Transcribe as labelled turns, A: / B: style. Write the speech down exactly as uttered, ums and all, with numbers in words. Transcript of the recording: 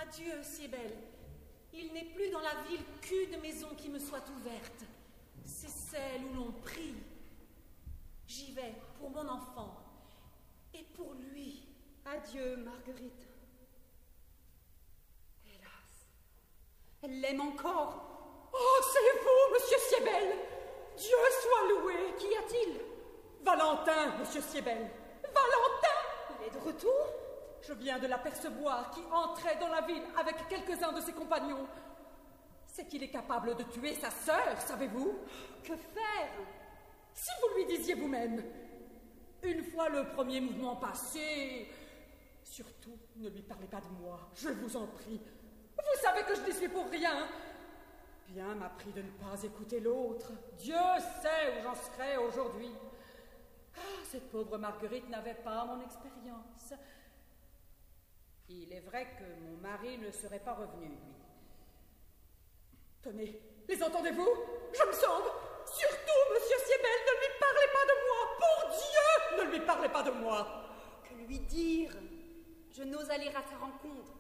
A: Adieu, Siebel. Il n'est plus dans la ville qu'une maison qui me soit ouverte. C'est celle où l'on prie. J'y vais pour mon enfant et pour lui.
B: Adieu, Marguerite. Hélas, elle l'aime encore.
C: Oh, c'est vous, monsieur Siebel. Dieu soit loué.
A: Qu'y a-t-il?
C: Valentin, monsieur Siebel. Valentin!
B: Il est de retour?
C: Je viens de l'apercevoir qui entrait dans la ville avec quelques-uns de ses compagnons. C'est qu'il est capable de tuer sa sœur, savez-vous?
B: Que faire?
C: Si vous lui disiez vous-même. Une fois le premier mouvement passé... Surtout, ne lui parlez pas de moi, je vous en prie. Vous savez que je n'y suis pour rien. Bien m'a pris de ne pas écouter l'autre. Dieu sait où j'en serais aujourd'hui. Ah, cette pauvre Marguerite n'avait pas mon expérience. Il est vrai que mon mari ne serait pas revenu, lui. Tenez, les entendez-vous? Je me sauve. Surtout, monsieur Siebel, ne lui parlez pas de moi. Pour Dieu, ne lui parlez pas de moi.
B: Que lui dire? Je n'ose aller à sa rencontre.